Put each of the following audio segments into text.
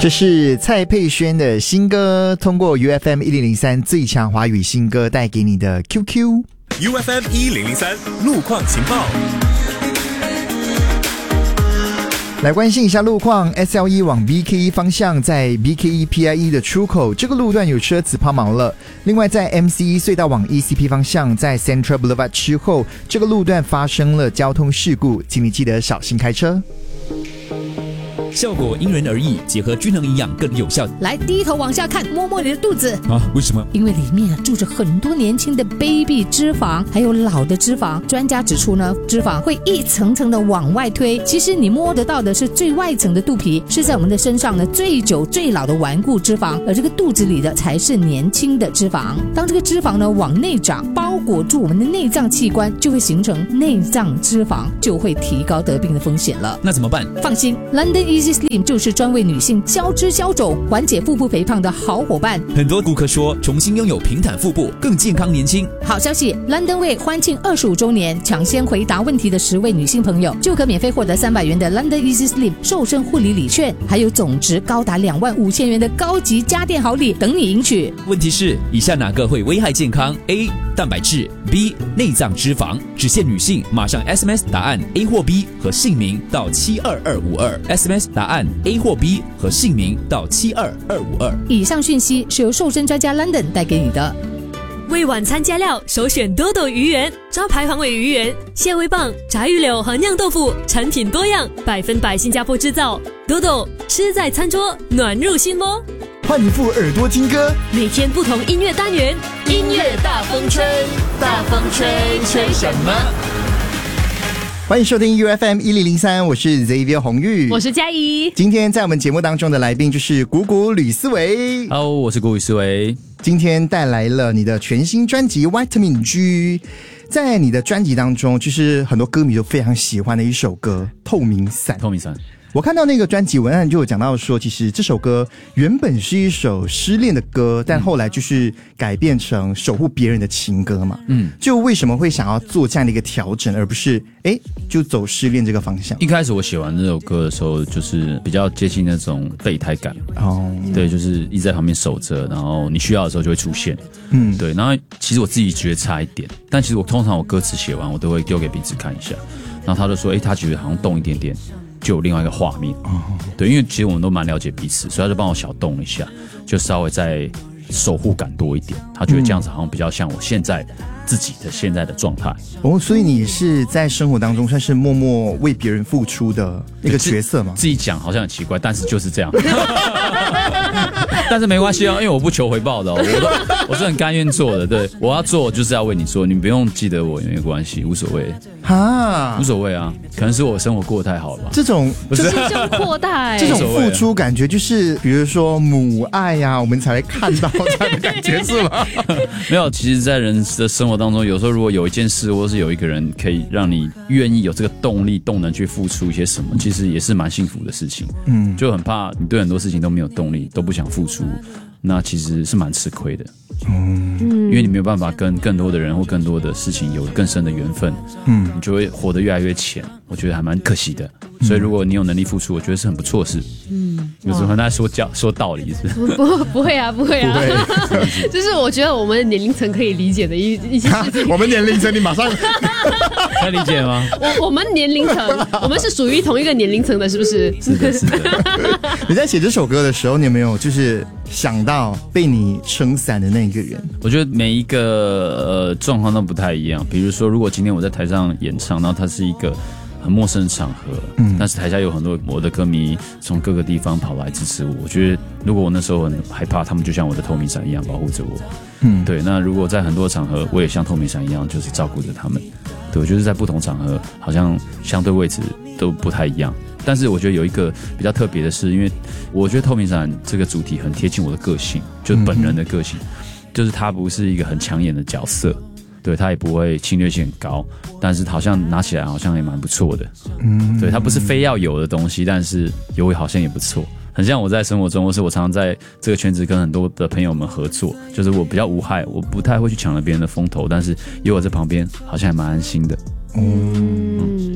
这是蔡佩轩的新歌，通过 UFM 1003最强华语新歌带给你的 QQ。 UFM 1003路况情报。 来关心一下路况 ，SL1 往 BK1 方向，在 BK1 PIE 的出口，这个路段有车子抛锚了。另外，在 MC1 隧道往 ECP 方向，在 Central Boulevard 之后，这个路段发生了交通事故，请你记得小心开车。 效果因人而异，结合均衡营养更有效。 来，低头往下看，摸摸你的肚子啊？为什么？ 因为里面住着很多年轻的 baby 脂肪，还有老的脂肪。专家指出呢，脂肪会一层层的往外推，其实你摸得到的是最外层的肚皮，是在我们的身上呢最久最老的顽固脂肪，而这个肚子里的才是年轻的脂肪。当这个脂肪呢往内长，包裹住我们的内脏器官，就会形成内脏脂肪，就会提高得病的风险了。 那怎么办？ 放心 ，London Easy Slim 就是专为女性消脂消肿、缓解腹部肥胖的好伙伴。 很多顾客说，重新拥有平坦腹部，更健康年轻。 好消息 ，London 为欢庆25周年，抢先回答问题的10位女性朋友，就可免费获得300元的 London Easy Slim 瘦身护理礼券，还有总值高达25000元的高级家电好礼等你赢取。 问题是，以下哪个会危害健康 ？A. 蛋白质 B. 内脏脂肪，只限女性。马上 SMS 答案 A 或 B 和姓名到72252 SMS 答案 A 或 B 和姓名到72252。 以上讯息是由瘦身专家 London 带给你的。 为晚餐加料，首选多多鱼圆，招牌黄尾鱼圆、蟹味棒、炸鱼柳和酿豆腐，产品多样，100%新加坡制造。多多吃在餐桌，暖入心窝。 换一副耳朵听歌， 每天不同音乐单元，音乐大风吹，大风吹，吹什么？ 欢迎收听 UFM 1003，我是 Xavier 洪玉， 我是嘉怡。 今天在我们节目当中的来宾就是谷谷吕思维。 Hello， 我是谷雨思维。 今天带来了你的全新专辑 Vitamin G， 在你的专辑当中，就是很多歌迷都非常喜欢的一首歌《透明伞》。 透明伞。 我看到那个专辑文案就有讲到说，其实这首歌原本是一首失恋的歌，但后来就是改变成守护别人的情歌嘛。就为什么会想要做这样的一个调整，而不是就走失恋这个方向？ 一开始我写完这首歌的时候，就是比较接近那种备胎感。对，就是一直在旁边守着，然后你需要的时候就会出现。对。然后其实我自己觉得差一点，但其实通常我歌词写完，我都会丢给彼此看一下，然后他就说，他觉得好像动一点点。就有另外一个画面，对，因为其实我们都蛮了解彼此，所以他就帮我小动一下，就稍微再守护感多一点。他觉得这样子好像比较像我现在自己的现在的状态。 所以你是在生活当中算是默默为别人付出的一个角色吗？ 自己讲好像很奇怪，但是就是这样。但是没关系啊，因为我不求回报的，我是很甘愿做的。对，我要做就是要为你做，你不用记得我也没关系，无所谓。无所谓啊，可能是我生活过得太好了吧。 这种就是扩大这种付出感觉就是，比如说母爱呀，我们才会看到这样的感觉是吗？ 没有，其实，在人的生活当中，有时候如果有一件事，或是有一个人可以让你愿意有这个动能去付出一些什么，其实也是蛮幸福的事情。就很怕你对很多事情都没有动力，都不想付出，那其实是蛮吃亏的。因为你没有办法跟更多的人或更多的事情有更深的缘分，你就会活得越来越浅，我觉得还蛮可惜的。所以如果你有能力付出，我觉得是很不错的事。有时候很爱说道理是不会啊，就是我觉得我们年龄层可以理解的一些事情。 我们年龄层，你马上可以理解吗？ 我们年龄层，我们是属于同一个年龄层的，是不是？ 是的。 你在写这首歌的时候，你有没有就是想到被你撑伞的那个人？ 我觉得每一个状况都不太一样。比如说，如果今天我在台上演唱，然后它是一个很陌生的场合，但是台下有很多我的歌迷从各个地方跑来支持我。我觉得如果我那时候很害怕，他们就像我的透明伞一样保护着我。对。那如果在很多场合，我也像透明伞一样，就是照顾着他们。对，我觉得在不同场合好像相对位置都不太一样。但是我觉得有一个比较特别的是，因为我觉得透明伞这个主题很贴近我的个性，就是本人的个性，就是他不是一个很抢眼的角色。对，他也不会侵略性很高，但是好像拿起来好像也蛮不错的。对，他不是非要有的东西，但是有好像也不错。很像我在生活中，或是我常常在这个圈子跟很多的朋友们合作，就是我比较无害，我不太会去抢了别人的风头，但是有我在旁边，好像还蛮安心的。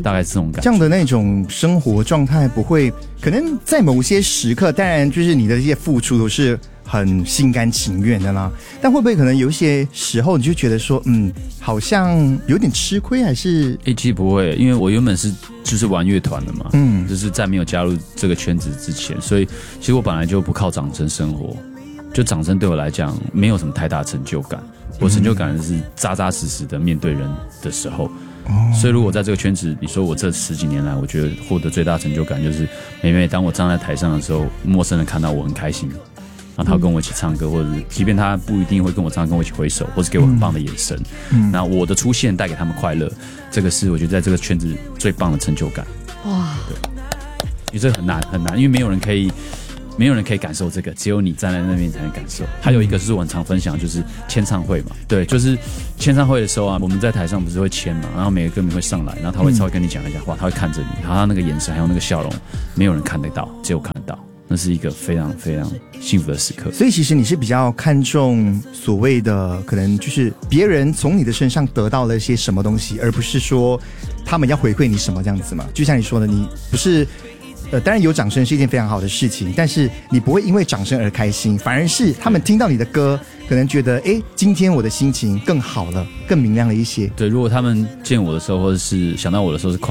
大概是这种感觉。 这样的那种生活状态不会，可能在某些时刻，当然就是你的这些付出都是很心甘情愿的啦，但会不会可能有一些时候你就觉得说，好像有点吃亏，还是？ 其实不会，因为我原本就是玩乐团的嘛，就是在没有加入这个圈子之前，所以其实我本来就不靠掌声生活，就掌声对我来讲没有什么太大成就感，我成就感是扎扎实实的面对人的时候。所以如果在这个圈子，你说我这10几年来，我觉得获得最大成就感就是每当我站在台上的时候，陌生人看到我很开心，然后他跟我一起唱歌，或者是即便他不一定会跟我唱，跟我一起挥手，或是给我很棒的眼神，那我的出现带给他们快乐，这个是我觉得在这个圈子最棒的成就感。哇，对，因为这很难，因为没有人可以感受这个，只有你站在那边才能感受。还有一个是我很常分享，就是签唱会嘛，对，就是签唱会的时候啊，我们在台上不是会签嘛，然后每个歌迷会上来，然后他会稍微跟你讲一下话，他会看着你，然后他那个眼神还有那个笑容，没有人看得到，只有看得到。那是一个非常非常幸福的时刻。 所以其实你是比较看重所谓的可能就是别人从你的身上得到了一些什么东西，而不是说他们要回馈你什么这样子嘛。就像你说的，你不是当然有掌声是一件非常好的事情，但是你不会因为掌声而开心，反而是他们听到你的歌可能觉得今天我的心情更好了，更明亮了一些。 对，如果他们见我的时候或者是想到我的时候是快